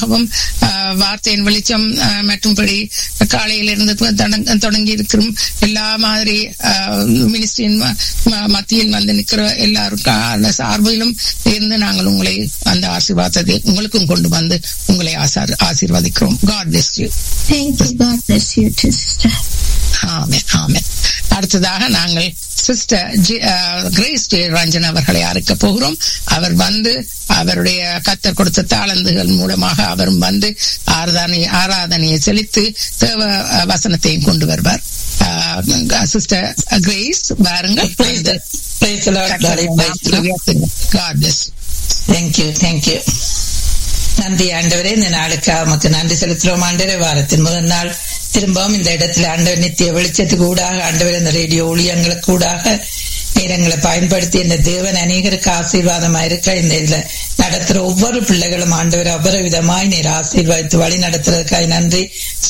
வார்த்தையின் வெளிச்சம் மற்றும்படி காலையிலிருந்து தொடங்கி இருக்கிற எல்லா மாதிரி மினிஸ்ட்ரியின் மத்தியில் வந்து நிற்கிற எல்லாருக்கும் சார்பிலும் இருந்து நாங்கள் உங்களை அந்த ஆசீர்வாதத்தை உங்களுக்கும் கொண்டு வந்து உங்களை ஆசீர்வதிக்கிறோம். God bless you. Thank you. God bless you too, sister. ஆமென், ஆமென். அடுத்ததாக நாங்கள் சிஸ்டர் கிரேஸ் ரஞ்சன் அவர்களை அழைக்க போகிறோம். அவர் வந்து அவருடைய கர்த்தர் கொடுத்த தாளந்துகள் மூலமாக அவரும் வந்து ஆராதனையை செலுத்தி தேவ வசனத்தையும் கொண்டு வருவார். சிஸ்டர் கிரேஸ் வாருங்கள். தேங்க்யூ. நன்றி ஆண்டவரே, இந்த நாளுக்கு நமக்கு நன்றி செலுத்துறோம் ஆண்டவரே. வாரத்தின் முதல் நாள் திரும்பவும் இந்த இடத்துல ஆண்டவர் நித்திய வெளிச்சத்துக்கு ஊடாக ஆண்டவர் இந்த ரேடியோ ஊழியங்களுக்கு ஊடாக நேரங்களை பயன்படுத்தி இந்த தேவன் அநேகருக்கு ஆசீர்வாதமா இருக்க இந்த இதுல நடத்துற ஒவ்வொரு பிள்ளைகளும் ஆண்டவர் அவ்வளவு விதமாய் நீர் ஆசீர்வாதித்து வழி நடத்துறதுக்காய் நன்றி.